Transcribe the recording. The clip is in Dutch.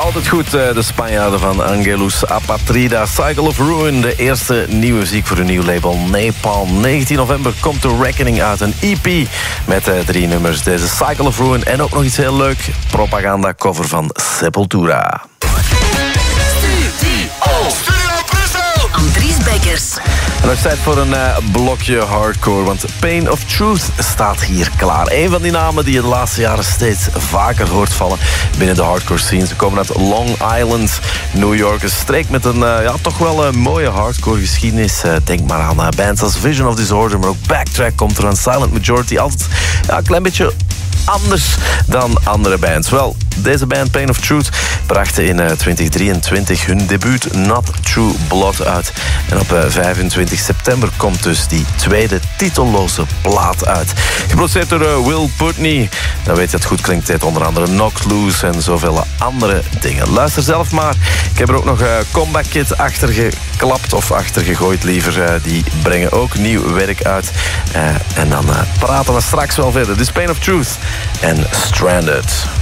Altijd goed, de Spanjaarden van Angelus Apatrida. Cycle of Ruin, de eerste nieuwe muziek voor hun nieuw label Napalm. 19 november komt The Reckoning uit, een EP met 3 nummers. Deze Cycle of Ruin en ook nog iets heel leuk, propaganda cover van Sepultura. Andries Beckers. En het is tijd voor een blokje hardcore, want Pain of Truth staat hier klaar. Een van die namen die je de laatste jaren steeds vaker hoort vallen binnen de hardcore scene. Ze komen uit Long Island, New York. Een streek met een toch wel een mooie hardcore geschiedenis. Denk maar aan bands als Vision of Disorder, maar ook Backtrack komt er aan. Silent Majority, altijd een klein beetje anders dan andere bands. Wel, deze band Pain of Truth brachten in 2023 hun debuut Not True Blood uit. En op 25 september komt dus die tweede titelloze plaat uit. Geproduceerd door Will Putney. Dan weet je dat goed klinkt. Dit onder andere Knocked Loose en zoveel andere dingen. Luister zelf maar. Ik heb er ook nog Comeback Kid achter geklapt of achter gegooid liever. Die brengen ook nieuw werk uit. En dan praten we straks wel verder. This Pain of Truth en Stranded.